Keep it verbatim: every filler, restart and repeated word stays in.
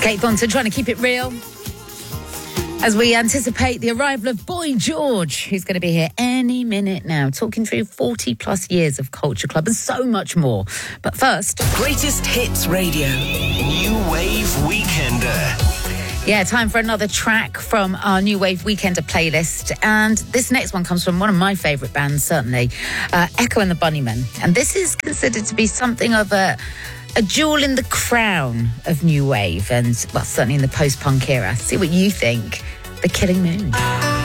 Kate Thornton trying to keep it real as we anticipate the arrival of Boy George, who's going to be here any minute now, talking through forty plus years of Culture Club and so much more. But first, Greatest Hits Radio, New Wave Weekender. Yeah, time for another track from our New Wave Weekender playlist. And this next one comes from one of my favourite bands, certainly, uh, Echo and the Bunnymen. And this is considered to be something of a, a jewel in the crown of New Wave and, well, certainly in the post-punk era. See what you think. The Killing Moon.